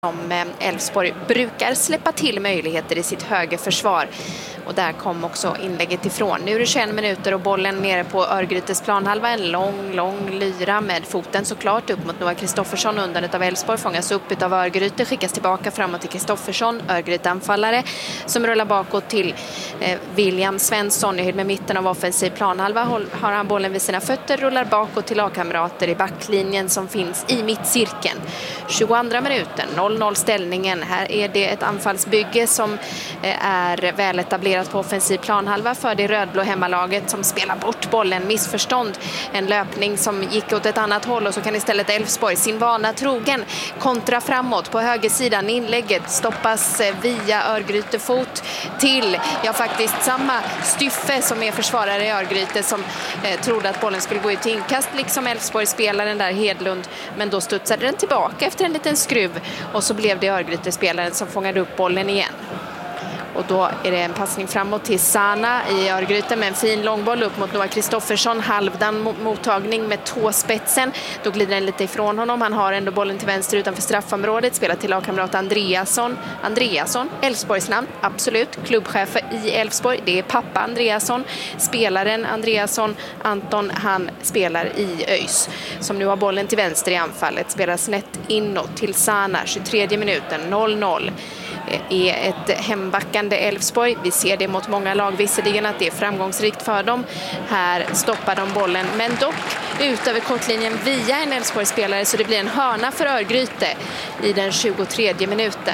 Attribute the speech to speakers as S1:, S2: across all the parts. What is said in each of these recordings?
S1: som Elfsborg brukar släppa till möjligheter i sitt högerförsvar. Och där kom också inlägget ifrån. Nu är det 21 minuter och bollen nere på Örgrytes planhalva. En lång lyra med foten såklart upp mot Noah Kristoffersson undan utav Elfsborg. Fångas upp utav Örgryte, skickas tillbaka framåt till Kristoffersson. Örgryte anfallare som rullar bakåt till William Svensson i med mitten av offensiv planhalva. Har han bollen vid sina fötter, rullar bakåt till lagkamrater i backlinjen som finns i mittcirkeln. 22 minuten, 0-0 ställningen. Här är det ett anfallsbygge som är väl etablerat på offensiv planhalva för det rödblå hemmalaget som spelar bort bollen. Missförstånd. En löpning som gick åt ett annat håll och så kan istället Elfsborg sin vana trogen kontra framåt på högersidan. Inlägget stoppas via Örgryte fot till faktiskt samma Styffe som är försvarare i Örgryte som trodde att bollen skulle gå ut till inkast liksom Elfsborg spelaren där Hedlund, men då studsade den tillbaka efter en liten skruv och så blev det Örgryte spelaren som fångade upp bollen igen. Och då är det en passning framåt till Sana i Örgryte med en fin långboll upp mot Noah Kristoffersson. Halvdan mottagning med tåspetsen. Då glider den lite ifrån honom. Han har ändå bollen till vänster utanför straffområdet. Spelar till lagkamrat Andreasson. Elfsborgs namn, absolut. Klubbchef i Elfsborg, det är pappa Andreasson. Spelaren Andreasson, Anton, han spelar i ÖIS. Som nu har bollen till vänster i anfallet. Spelar snett inåt till Sana, 23 minuten, 0-0. Är ett hembackande Elfsborg. Vi ser det mot många lag visserligen att det är framgångsrikt för dem. Här stoppar de bollen men dock ut över kortlinjen via en Elfsborg-spelare så det blir en hörna för Örgryte i den 23 minuten.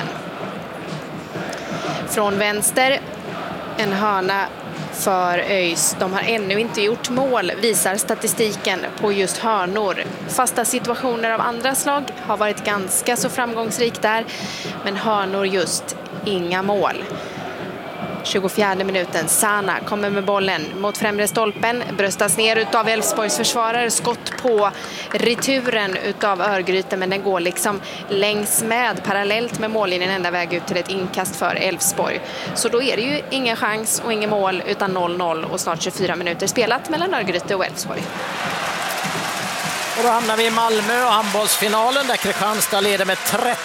S1: Från vänster en hörna för ÖIS. De har ännu inte gjort mål, visar statistiken på just hörnor. Fasta situationer av andra slag har varit ganska så framgångsrikt där, men hörnor just inga mål. 24 minuten, Sana kommer med bollen mot främre stolpen, bröstas ner utav Elfsborgs försvarare, skott på returen utav Örgryte, men den går liksom längs med, parallellt med mållinjen ända väg ut till ett inkast för Elfsborg. Så då är det ju ingen chans och ingen mål utan 0-0 och snart 24 minuter spelat mellan Örgryte och Elfsborg.
S2: Och då hamnar vi i Malmö och handbollsfinalen där Kristianstad leder med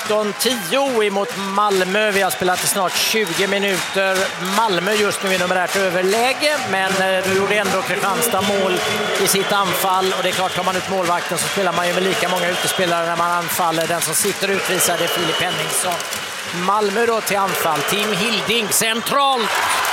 S2: 13-10 emot Malmö. Vi har spelat i snart 20 minuter. Malmö just nu i numerärt överläge, men nu gjorde ändå Kristianstad mål i sitt anfall. Och det är klart, tar man ut målvakten så spelar man ju med lika många utespelare när man anfaller. Den som sitter utvisad är Filip Henningsson. Malmö då till anfall. Tim Hilding centralt.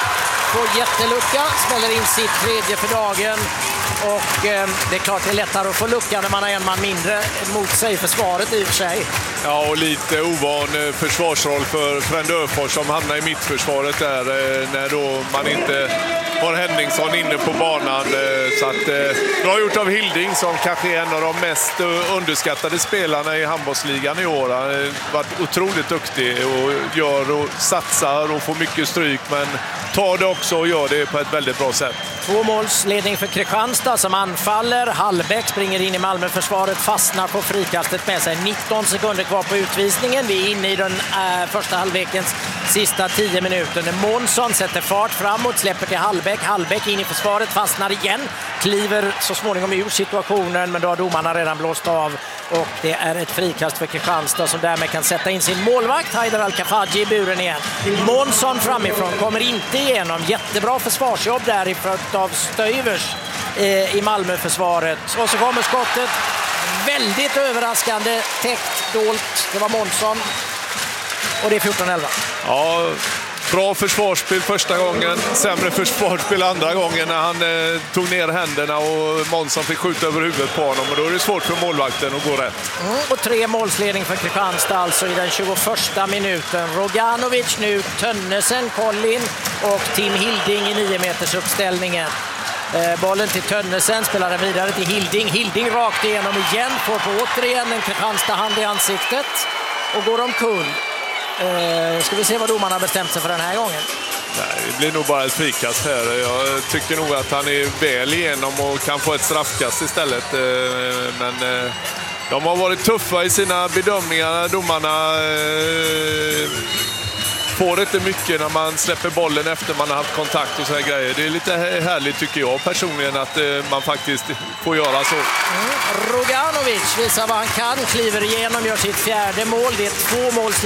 S2: Får jättelucka, smäller in sitt tredje för dagen. Och det är klart det är lättare att få lucka när man har en man mindre mot sig försvaret i och för sig.
S3: Ja, och lite ovan försvarsroll för Frend Öfors som hamnar i mittförsvaret där när då man inte har Henningsson inne på banan. Så att bra gjort av Hilding som kanske är en av de mest underskattade spelarna i handbollsligan i år. Han har varit otroligt duktig och gör och satsar och får mycket stryk, men tar det också och gör det på ett väldigt bra sätt.
S2: 2 målsledning för Kristianstad som anfaller. Hallbäck springer in i Malmöförsvaret, fastnar på frikastet med sig. 19 sekunder kvar på utvisningen. Vi är inne i den första halvlekens sista 10 minuter. Månsson sätter fart framåt, släpper till Hallbäck. Hallbäck in i försvaret, fastnar igen. Kliver så småningom ur situationen, men då har domarna redan blåst av. Och det är ett frikast för Kristianstad som därmed kan sätta in sin målvakt Haidar Al-Kafaji i buren igen. Månsson framifrån kommer inte igenom. Jättebra försvarsjobb där av Stöyvers i Malmöförsvaret. Och så kommer skottet. Väldigt överraskande, täckt, dolt. Det var Månsson. Och det är 14-11.
S3: Ja, bra försvarsspel första gången, sämre försvarsspel andra gången när han tog ner händerna och Månsson fick skjuta över huvudet på honom, och då är det svårt för målvakten att gå rätt.
S2: Och 3 målsledning för Kristianstad alltså i den 21:a minuten. Roganovic nu, Tönnesen, Collin och Tim Hilding i 9 meters uppställningen. Bollen till Tönnesen, spelar den vidare till Hilding. Hilding rakt igenom igen, får på återigen en Kristianstad-hand i ansiktet och går omkull. Ska vi se vad domarna bestämt sig för den här gången?
S3: Nej, det blir nog bara ett frikast här. Jag tycker nog att han är väl igenom och kan få ett straffkast istället. Men de har varit tuffa i sina bedömningar. Domarna får inte mycket när man släpper bollen efter man har haft kontakt och så här grejer. Det är lite härligt tycker jag personligen att man faktiskt får göra så.
S2: Roganovic visar vad han kan, kliver igenom, gör sitt 4:e mål. Det är 2 mål.